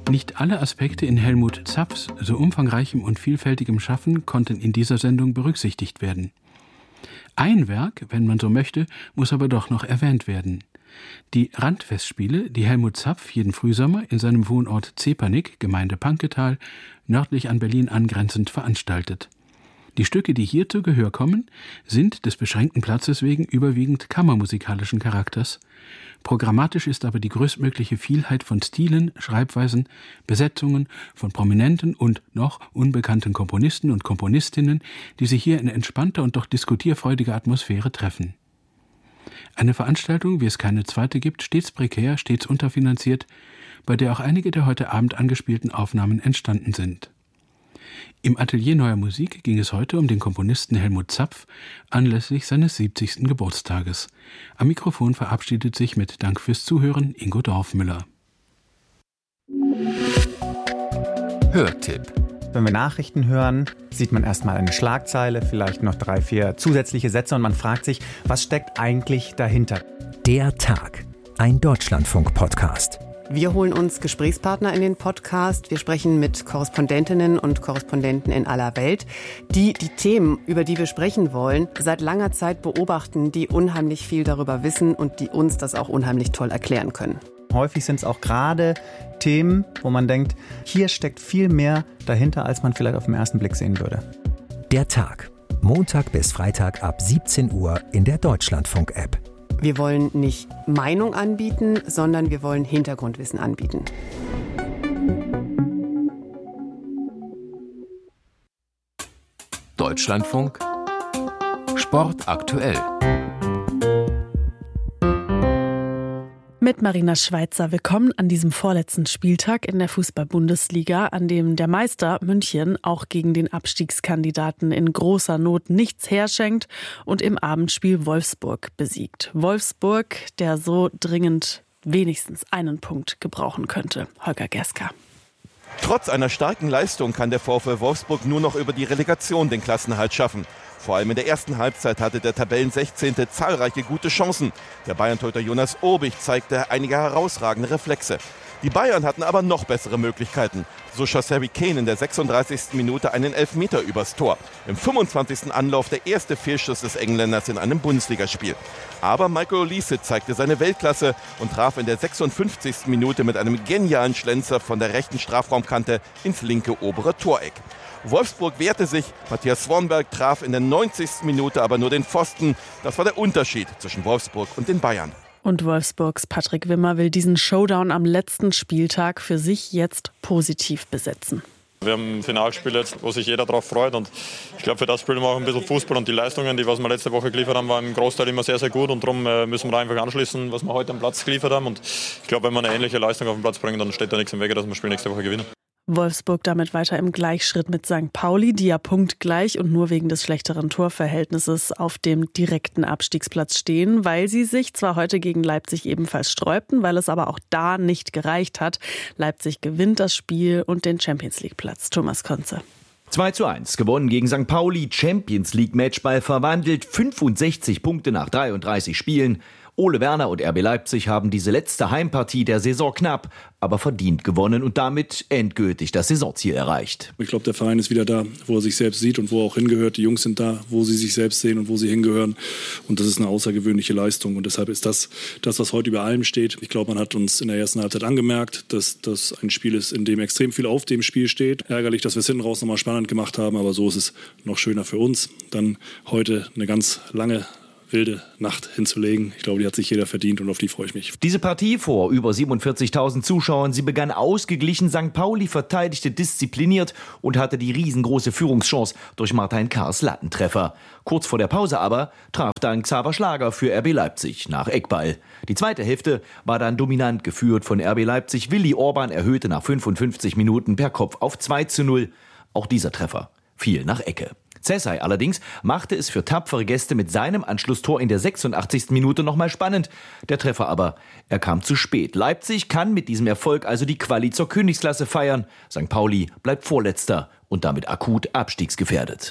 Nicht alle Aspekte in Helmut Zapfs so umfangreichem und vielfältigem Schaffen konnten in dieser Sendung berücksichtigt werden. Ein Werk, wenn man so möchte, muss aber doch noch erwähnt werden. Die Randfestspiele, die Helmut Zapf jeden Frühsommer in seinem Wohnort Zepernick, Gemeinde Panketal, nördlich an Berlin angrenzend veranstaltet. Die Stücke, die hier zu Gehör kommen, sind des beschränkten Platzes wegen überwiegend kammermusikalischen Charakters. Programmatisch ist aber die größtmögliche Vielheit von Stilen, Schreibweisen, Besetzungen von prominenten und noch unbekannten Komponisten und Komponistinnen, die sich hier in entspannter und doch diskutierfreudiger Atmosphäre treffen. Eine Veranstaltung, wie es keine zweite gibt, stets prekär, stets unterfinanziert, bei der auch einige der heute Abend angespielten Aufnahmen entstanden sind. Im Atelier Neuer Musik ging es heute um den Komponisten Helmut Zapf anlässlich seines 70. Geburtstages. Am Mikrofon verabschiedet sich mit Dank fürs Zuhören Ingo Dorfmüller. Hörtipp. Wenn wir Nachrichten hören, sieht man erstmal eine Schlagzeile, vielleicht noch 3, 4 zusätzliche Sätze und man fragt sich, was steckt eigentlich dahinter? Der Tag. Ein Deutschlandfunk-Podcast. Wir holen uns Gesprächspartner in den Podcast. Wir sprechen mit Korrespondentinnen und Korrespondenten in aller Welt, die die Themen, über die wir sprechen wollen, seit langer Zeit beobachten, die unheimlich viel darüber wissen und die uns das auch unheimlich toll erklären können. Häufig sind es auch gerade Themen, wo man denkt, hier steckt viel mehr dahinter, als man vielleicht auf den ersten Blick sehen würde. Der Tag. Montag bis Freitag ab 17 Uhr in der Deutschlandfunk-App. Wir wollen nicht Meinung anbieten, sondern wir wollen Hintergrundwissen anbieten. Deutschlandfunk Sport aktuell. Mit Marina Schweizer. Willkommen an diesem vorletzten Spieltag in der Fußball-Bundesliga, an dem der Meister München auch gegen den Abstiegskandidaten in großer Not nichts herschenkt und im Abendspiel Wolfsburg besiegt. Wolfsburg, der so dringend wenigstens einen Punkt gebrauchen könnte. Holger Gerska. Trotz einer starken Leistung kann der VfL Wolfsburg nur noch über die Relegation den Klassenerhalt schaffen. Vor allem in der ersten Halbzeit hatte der Tabellen-16. zahlreiche gute Chancen. Der Bayern-Torhüter Jonas Obich zeigte einige herausragende Reflexe. Die Bayern hatten aber noch bessere Möglichkeiten. So schoss Harry Kane in der 36. Minute einen Elfmeter übers Tor. Im 25. Anlauf der erste Fehlschuss des Engländers in einem Bundesligaspiel. Aber Michael Olise zeigte seine Weltklasse und traf in der 56. Minute mit einem genialen Schlenzer von der rechten Strafraumkante ins linke obere Toreck. Wolfsburg wehrte sich, Matthias Swanberg traf in der 90. Minute aber nur den Pfosten. Das war der Unterschied zwischen Wolfsburg und den Bayern. Und Wolfsburgs Patrick Wimmer will diesen Showdown am letzten Spieltag für sich jetzt positiv besetzen. Wir haben ein Finalspiel jetzt, wo sich jeder darauf freut und ich glaube, für das spielen wir auch ein bisschen Fußball und die Leistungen, die was wir letzte Woche geliefert haben, waren im Großteil immer sehr, sehr gut und darum müssen wir da einfach anschließen, was wir heute am Platz geliefert haben und ich glaube, wenn wir eine ähnliche Leistung auf den Platz bringen, dann steht da nichts im Wege, dass wir das Spiel nächste Woche gewinnen. Wolfsburg damit weiter im Gleichschritt mit St. Pauli, die ja punktgleich und nur wegen des schlechteren Torverhältnisses auf dem direkten Abstiegsplatz stehen, weil sie sich zwar heute gegen Leipzig ebenfalls sträubten, weil es aber auch da nicht gereicht hat. Leipzig gewinnt das Spiel und den Champions-League-Platz. Thomas Konze. 2:1 gewonnen gegen St. Pauli, Champions League Matchball verwandelt, 65 Punkte nach 33 Spielen. Ole Werner und RB Leipzig haben diese letzte Heimpartie der Saison knapp, aber verdient gewonnen und damit endgültig das Saisonziel erreicht. Ich glaube, der Verein ist wieder da, wo er sich selbst sieht und wo er auch hingehört. Die Jungs sind da, wo sie sich selbst sehen und wo sie hingehören. Und das ist eine außergewöhnliche Leistung. Und deshalb ist das, was heute über allem steht. Ich glaube, man hat uns in der ersten Halbzeit angemerkt, dass das ein Spiel ist, in dem extrem viel auf dem Spiel steht. Ärgerlich, dass wir es hinten raus nochmal spannend gemacht haben, aber so ist es noch schöner für uns. Dann heute eine ganz lange wilde Nacht hinzulegen. Ich glaube, die hat sich jeder verdient und auf die freue ich mich. Diese Partie vor über 47.000 Zuschauern, sie begann ausgeglichen. St. Pauli verteidigte diszipliniert und hatte die riesengroße Führungschance durch Martin Kars Lattentreffer. Kurz vor der Pause aber traf dann Xaver Schlager für RB Leipzig nach Eckball. Die zweite Hälfte war dann dominant geführt von RB Leipzig. Willi Orban erhöhte nach 55 Minuten per Kopf auf 2:0. Auch dieser Treffer fiel nach Ecke. Cesay allerdings machte es für tapfere Gäste mit seinem Anschlusstor in der 86. Minute nochmal spannend. Der Treffer aber, er kam zu spät. Leipzig kann mit diesem Erfolg also die Quali zur Königsklasse feiern. St. Pauli bleibt Vorletzter und damit akut abstiegsgefährdet.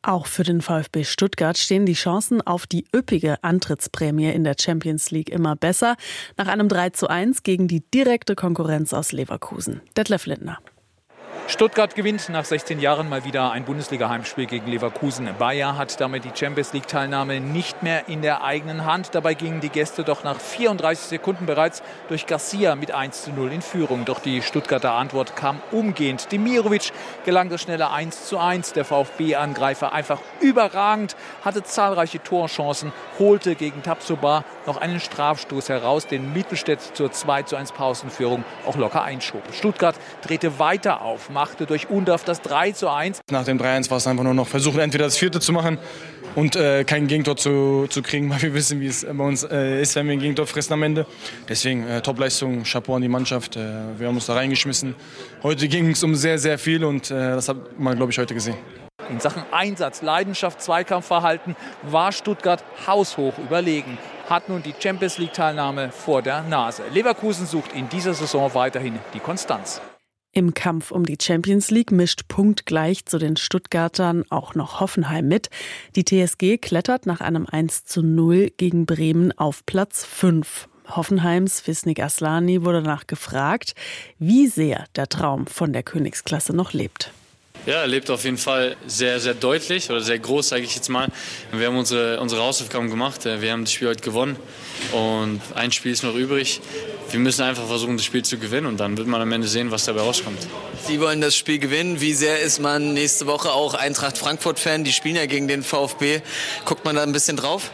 Auch für den VfB Stuttgart stehen die Chancen auf die üppige Antrittsprämie in der Champions League immer besser. Nach einem 3:1 gegen die direkte Konkurrenz aus Leverkusen. Detlef Lindner. Stuttgart gewinnt nach 16 Jahren mal wieder ein Bundesliga-Heimspiel gegen Leverkusen. Bayer hat damit die Champions-League-Teilnahme nicht mehr in der eigenen Hand. Dabei gingen die Gäste doch nach 34 Sekunden bereits durch Garcia mit 1:0 in Führung. Doch die Stuttgarter Antwort kam umgehend. Demirovic gelang das schnelle 1:1. Der VfB-Angreifer einfach überragend, hatte zahlreiche Torchancen, holte gegen Tapsoba noch einen Strafstoß heraus, den Mittelstädt zur 2:1 Pausenführung auch locker einschob. Stuttgart drehte weiter auf, machte durch Undav das 3:1. Nach dem 3:1 war es einfach nur noch versuchen, entweder das 4. zu machen und kein Gegentor zu kriegen, weil wir wissen, wie es bei uns ist, wenn wir ein Gegentor fressen am Ende. Deswegen Topleistung, Chapeau an die Mannschaft. Wir haben uns da reingeschmissen. Heute ging es um sehr, sehr viel und das hat man, glaube ich, heute gesehen. In Sachen Einsatz, Leidenschaft, Zweikampfverhalten war Stuttgart haushoch überlegen. Hat nun die Champions-League-Teilnahme vor der Nase. Leverkusen sucht in dieser Saison weiterhin die Konstanz. Im Kampf um die Champions League mischt punktgleich zu den Stuttgartern auch noch Hoffenheim mit. Die TSG klettert nach einem 1:0 gegen Bremen auf Platz 5. Hoffenheims Fisnik Aslani wurde danach gefragt, wie sehr der Traum von der Königsklasse noch lebt. Ja, er lebt auf jeden Fall sehr, sehr deutlich oder sehr groß, sage ich jetzt mal. Wir haben unsere Hausaufgaben gemacht. Wir haben das Spiel heute gewonnen und ein Spiel ist noch übrig. Wir müssen einfach versuchen, das Spiel zu gewinnen und dann wird man am Ende sehen, was dabei rauskommt. Sie wollen das Spiel gewinnen. Wie sehr ist man nächste Woche auch Eintracht Frankfurt-Fan? Die spielen ja gegen den VfB. Guckt man da ein bisschen drauf?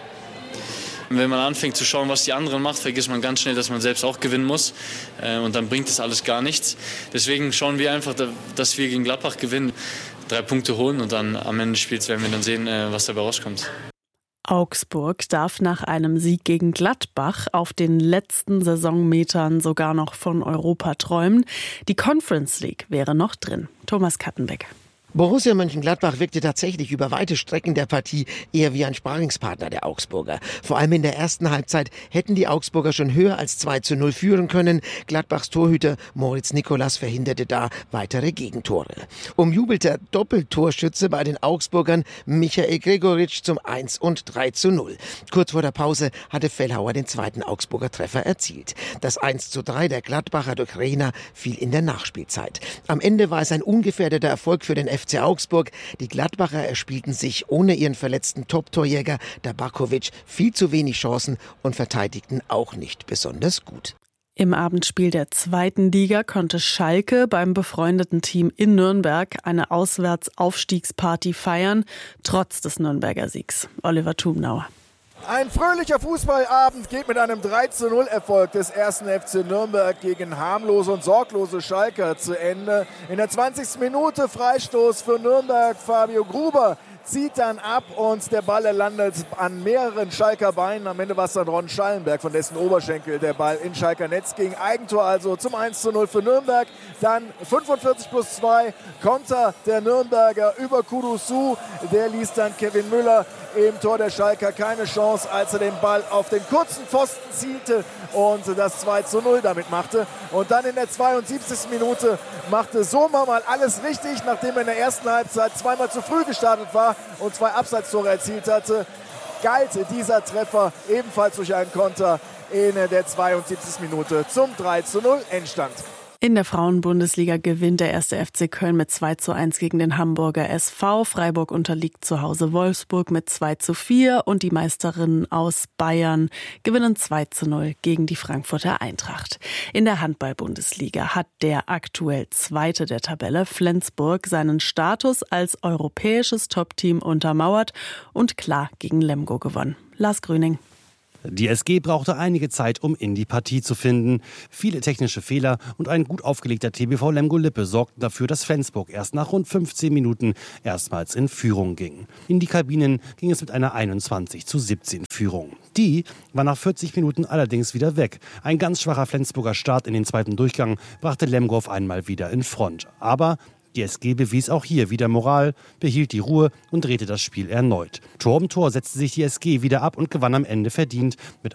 Wenn man anfängt zu schauen, was die anderen macht, vergisst man ganz schnell, dass man selbst auch gewinnen muss. Und dann bringt das alles gar nichts. Deswegen schauen wir einfach, dass wir gegen Gladbach gewinnen, 3 Punkte holen und dann am Ende des Spiels werden wir dann sehen, was dabei rauskommt. Augsburg darf nach einem Sieg gegen Gladbach auf den letzten Saisonmetern sogar noch von Europa träumen. Die Conference League wäre noch drin. Thomas Kattenbeck. Borussia Mönchengladbach wirkte tatsächlich über weite Strecken der Partie eher wie ein Sparringspartner der Augsburger. Vor allem in der ersten Halbzeit hätten die Augsburger schon höher als 2:0 führen können. Gladbachs Torhüter Moritz Nicolas verhinderte da weitere Gegentore. Umjubelter Doppeltorschütze bei den Augsburgern Michael Gregoritsch zum 1 und 3:0. Kurz vor der Pause hatte Fellhauer den zweiten Augsburger Treffer erzielt. Das 1:3 der Gladbacher durch Rehner fiel in der Nachspielzeit. Am Ende war es ein ungefährdeter Erfolg für den FC Augsburg. Die Gladbacher erspielten sich ohne ihren verletzten Top-Torjäger Tabakovic viel zu wenig Chancen und verteidigten auch nicht besonders gut. Im Abendspiel der 2. Liga konnte Schalke beim befreundeten Team in Nürnberg eine Auswärtsaufstiegsparty feiern, trotz des Nürnberger Siegs. Oliver Thumnauer. Ein fröhlicher Fußballabend geht mit einem 3:0-Erfolg des 1. FC Nürnberg gegen harmlose und sorglose Schalker zu Ende. In der 20. Minute Freistoß für Nürnberg. Fabio Gruber zieht dann ab und der Ball landet an mehreren Schalker Beinen. Am Ende war es dann Ron Schallenberg, von dessen Oberschenkel der Ball in Schalker Netz ging. Eigentor also zum 1:0 für Nürnberg. Dann 45+2 Konter der Nürnberger über Kudusu. Der ließ dann Kevin Müller im Tor der Schalker keine Chance, als er den Ball auf den kurzen Pfosten zielte und das 2:0 damit machte. Und dann in der 72. Minute machte Sommer mal alles richtig, nachdem er in der ersten Halbzeit zweimal zu früh gestartet war und 2 Abseitstore erzielt hatte, galt dieser Treffer ebenfalls durch einen Konter in der 72. Minute zum 3:0 Endstand. In der Frauenbundesliga gewinnt der 1. FC Köln mit 2:1 gegen den Hamburger SV. Freiburg unterliegt zu Hause Wolfsburg mit 2:4 und die Meisterinnen aus Bayern gewinnen 2:0 gegen die Frankfurter Eintracht. In der Handball-Bundesliga hat der aktuell Zweite der Tabelle, Flensburg, seinen Status als europäisches Top-Team untermauert und klar gegen Lemgo gewonnen. Lars Grüning. Die SG brauchte einige Zeit, um in die Partie zu finden. Viele technische Fehler und ein gut aufgelegter TBV Lemgo-Lippe sorgten dafür, dass Flensburg erst nach rund 15 Minuten erstmals in Führung ging. In die Kabinen ging es mit einer 21:17 Führung. Die war nach 40 Minuten allerdings wieder weg. Ein ganz schwacher Flensburger Start in den zweiten Durchgang brachte Lemgo auf einmal wieder in Front. Aber die SG bewies auch hier wieder Moral, behielt die Ruhe und drehte das Spiel erneut. Tor um Tor setzte sich die SG wieder ab und gewann am Ende verdient mit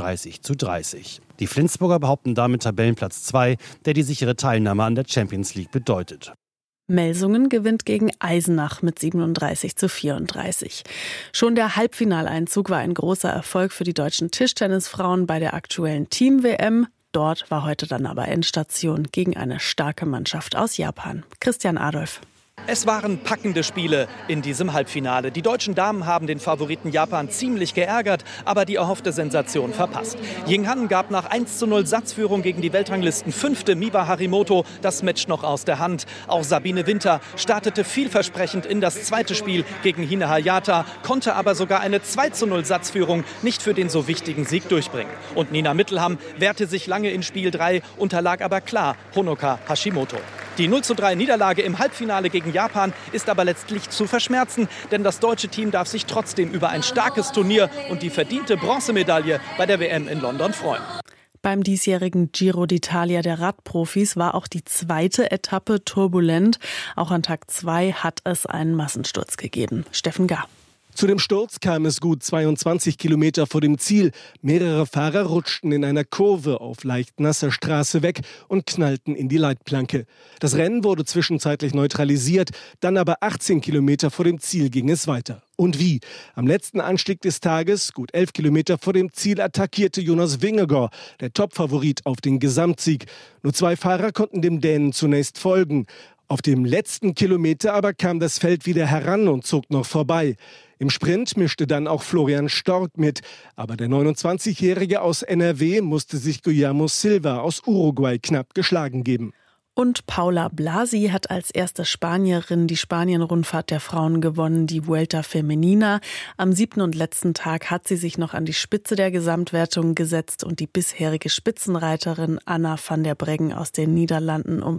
38:30. Die Flensburger behaupten damit Tabellenplatz 2, der die sichere Teilnahme an der Champions League bedeutet. Melsungen gewinnt gegen Eisenach mit 37:34. Schon der Halbfinaleinzug war ein großer Erfolg für die deutschen Tischtennisfrauen bei der aktuellen Team-WM. Dort war heute dann aber Endstation gegen eine starke Mannschaft aus Japan. Christian Adolf. Es waren packende Spiele in diesem Halbfinale. Die deutschen Damen haben den Favoriten Japan ziemlich geärgert, aber die erhoffte Sensation verpasst. Ying Han gab nach 1:0 Satzführung gegen die Weltranglisten-Fünfte Miwa Harimoto das Match noch aus der Hand. Auch Sabine Winter startete vielversprechend in das zweite Spiel gegen Hine Hayata, konnte aber sogar eine 2:0 Satzführung nicht für den so wichtigen Sieg durchbringen. Und Nina Mittelham wehrte sich lange in Spiel 3, unterlag aber klar Honoka Hashimoto. Die 0:3 Niederlage im Halbfinale gegen Japan ist aber letztlich zu verschmerzen, denn das deutsche Team darf sich trotzdem über ein starkes Turnier und die verdiente Bronzemedaille bei der WM in London freuen. Beim diesjährigen Giro d'Italia der Radprofis war auch die zweite Etappe turbulent. Auch an Tag 2 hat es einen Massensturz gegeben. Steffen Gahr. Zu dem Sturz kam es gut 22 Kilometer vor dem Ziel. Mehrere Fahrer rutschten in einer Kurve auf leicht nasser Straße weg und knallten in die Leitplanke. Das Rennen wurde zwischenzeitlich neutralisiert, dann aber 18 Kilometer vor dem Ziel ging es weiter. Und wie? Am letzten Anstieg des Tages, gut 11 Kilometer vor dem Ziel, attackierte Jonas Vingegaard, der Topfavorit auf den Gesamtsieg. Nur 2 Fahrer konnten dem Dänen zunächst folgen. Auf dem letzten Kilometer aber kam das Feld wieder heran und zog noch vorbei. Im Sprint mischte dann auch Florian Stork mit. Aber der 29-Jährige aus NRW musste sich Guillermo Silva aus Uruguay knapp geschlagen geben. Und Paula Blasi hat als erste Spanierin die Spanien-Rundfahrt der Frauen gewonnen, die Vuelta Femenina. Am 7. und letzten Tag hat sie sich noch an die Spitze der Gesamtwertung gesetzt und die bisherige Spitzenreiterin Anna van der Breggen aus den Niederlanden um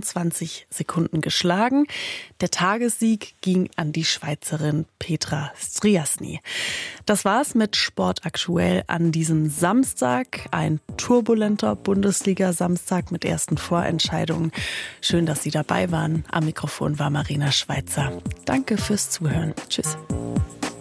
24 Sekunden geschlagen. Der Tagessieg ging an die Schweizerin Petra Striasny. Das war's mit Sport aktuell an diesem Samstag. Ein turbulenter Bundesliga-Samstag mit ersten Vorentscheidungen. Schön, dass Sie dabei waren. Am Mikrofon war Marina Schweizer. Danke fürs Zuhören. Tschüss.